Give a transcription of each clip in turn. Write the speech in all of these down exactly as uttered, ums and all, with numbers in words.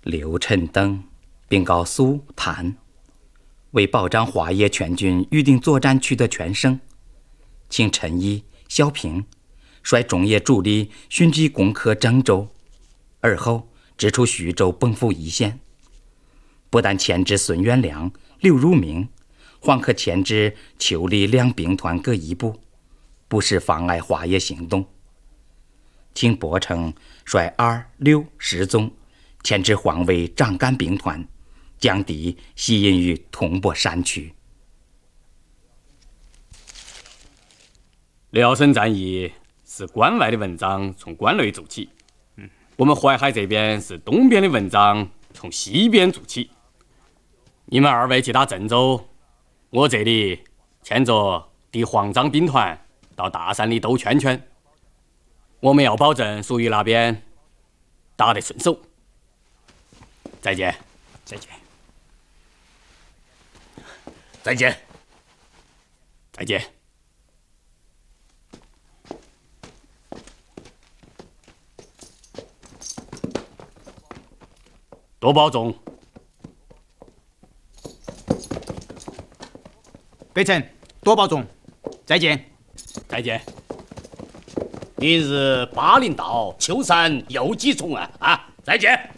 刘陈等并告苏谭，为保障华野全军预定作战区的全胜，请陈毅、萧平率中野主力迅即攻克郑州，而后直出徐州奔赴一线。不但牵制孙元良、刘如明，还可牵制邱李两兵团各一部，不使妨碍华野行动。请伯承率二、六、十纵牵制黄魏张干兵团，将敌吸引于铜柏山区。 辽沈战役是关外的文章从关内做起，嗯，我们淮海这边是东边的文章从西边做起。你们二位去打郑州，我这里牵着敌黄张兵团到大山里兜圈圈。我们要保证属于那边打得顺手。再见， 再见， 再见， 再见。多保重。 北辰，多保重。再见， 再见。 明日巴陵道秋山又几重啊！啊，再见。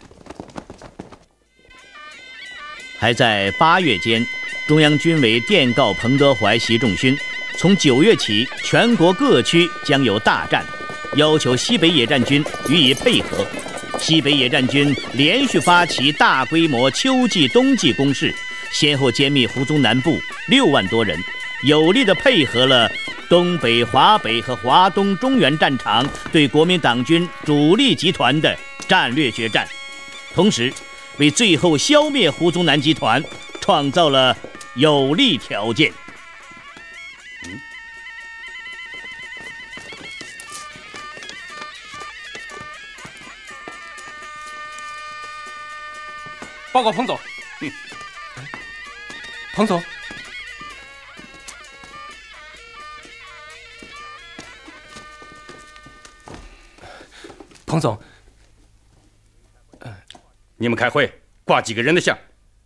还在八月间，中央军委电告彭德怀、习仲勋，从九月起，全国各区将有大战，要求西北野战军予以配合。西北野战军连续发起大规模秋季、冬季攻势，先后歼灭胡宗南部六万多人，有力地配合了东北、华北和华东中原战场对国民党军主力集团的战略决战，同时为最后消灭胡宗南集团创造了有利条件。 嗯报告彭总。嗯，彭总，彭总， 你们开会挂几个人的像？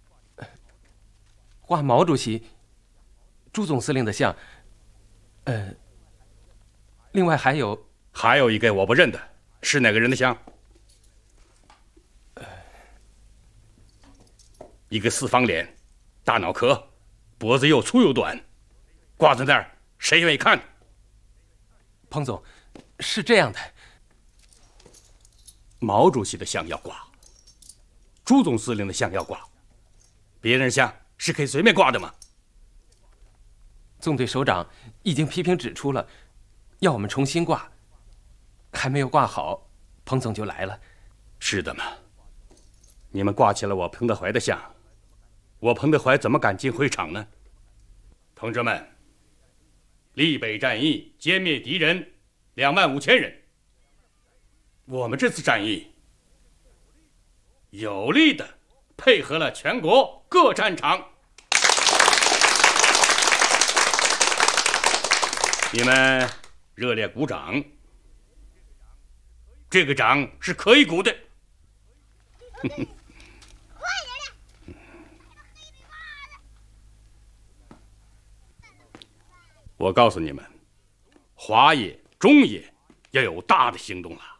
挂毛主席、朱总司令的像。呃，另外还有还有一个我不认得，是哪个人的像？一个四方脸，大脑壳，脖子又粗又短，挂在那儿，谁愿意看？ 彭总，是这样的， 毛主席的像要挂，朱总司令的像要挂，别人像是可以随便挂的吗？ 纵队首长已经批评指出了，要我们重新挂，还没有挂好，彭总就来了。 是的嘛，你们挂起了我彭德怀的像，我彭德怀怎么敢进会场呢？同志们，立北战役歼灭敌人两万五千人，我们这次战役有力的配合了全国各战场。你们热烈鼓掌，这个掌是可以鼓的。我告诉你们，华野、中野要有大的行动了。